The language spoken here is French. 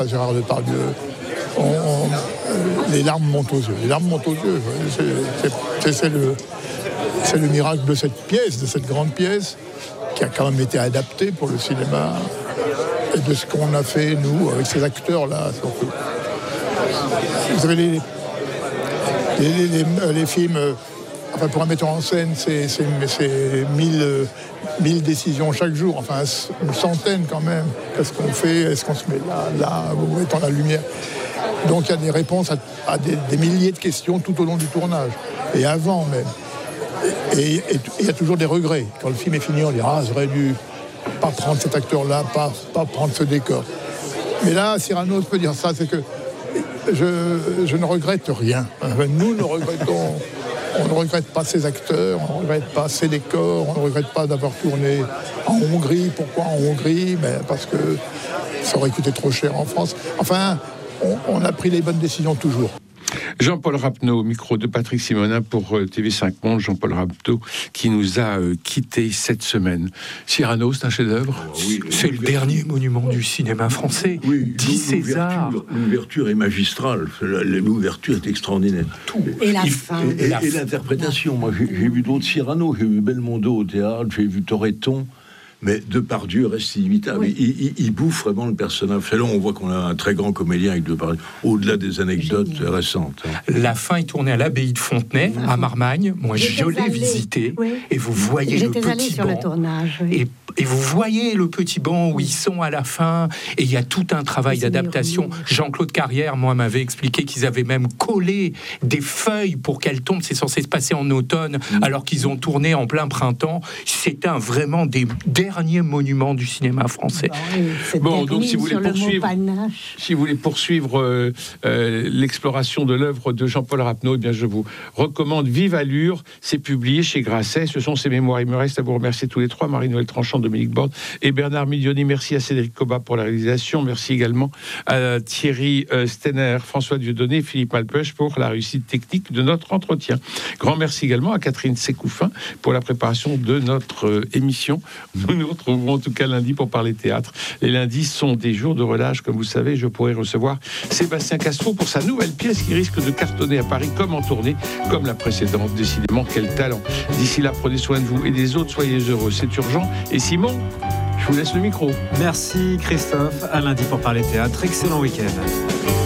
Gérard Depardieu, les larmes montent aux yeux. Les larmes montent aux yeux. C'est le miracle de cette pièce, de cette grande pièce, qui a quand même été adaptée pour le cinéma, et de ce qu'on a fait, nous, avec ces acteurs-là, surtout. Vous savez, les films, enfin, pour un metteur en scène, c'est 1000 décisions chaque jour, enfin une centaine quand même. Qu'est-ce qu'on fait? Est-ce qu'on se met là, où est-on la lumière? Donc il y a des réponses à des milliers de questions tout au long du tournage, et avant même. Et il y a toujours des regrets. Quand le film est fini, on dit « Ah, j'aurais dû pas prendre cet acteur-là, pas prendre ce décor. » Mais là, Cyrano peut dire ça, c'est que je ne regrette rien. Nous ne regrettons... On ne regrette pas ces acteurs, on ne regrette pas ces décors, on ne regrette pas d'avoir tourné en Hongrie. Pourquoi en Hongrie? Parce que ça aurait coûté trop cher en France. Enfin, on a pris les bonnes décisions toujours. Jean-Paul Rapneau, au micro de Patrick Simonin pour TV5 Monde. Jean-Paul Rapneau qui nous a quittés cette semaine. Cyrano, c'est un chef-d'œuvre. Oui, c'est le dernier monument du cinéma français. Oui, 10 César. L'ouverture est magistrale. L'ouverture est extraordinaire. Tout. Et la fin. Et l'interprétation. Moi, j'ai vu d'autres Cyrano. J'ai vu Belmondo au théâtre, j'ai vu Toretton. Mais Depardieu reste inimitable. Oui. Il bouffe vraiment le personnage. C'est là on voit qu'on a un très grand comédien avec Depardieu, au-delà des anecdotes récentes. La fin est tournée à l'abbaye de Fontenay, à Marmagne. Moi, je l'ai visité. Oui. Et vous voyez le petit banc. J'étais allée sur le tournage. Oui. Et vous voyez le petit banc où ils sont à la fin. Et il y a tout un travail d'adaptation. Jean-Claude Carrière, moi, m'avait expliqué qu'ils avaient même collé des feuilles pour qu'elles tombent. C'est censé se passer en automne, alors qu'ils ont tourné en plein printemps. C'est vraiment des dernier monument du cinéma français. Bon, donc si vous voulez poursuivre l'exploration de l'œuvre de Jean-Paul Rapneau, eh bien je vous recommande Vive Allure. C'est publié chez Grasset. Ce sont ses mémoires. Il me reste à vous remercier tous les trois, Marie-Noël Tranchant, Dominique Borde et Bernard Miglioni. Merci à Cédric Cobat pour la réalisation. Merci également à Thierry Stenner, François Dieudonné et Philippe Malpeuch pour la réussite technique de notre entretien. Grand merci également à Catherine Sécoufin pour la préparation de notre émission. Nous nous retrouvons en tout cas lundi pour parler théâtre. Les lundis sont des jours de relâche, comme vous savez. Je pourrai recevoir Sébastien Castro pour sa nouvelle pièce qui risque de cartonner à Paris comme en tournée, comme la précédente. Décidément, quel talent. D'ici là, prenez soin de vous et des autres. Soyez heureux, c'est urgent. Et Simon, je vous laisse le micro. Merci Christophe. À lundi pour parler théâtre. Excellent week-end.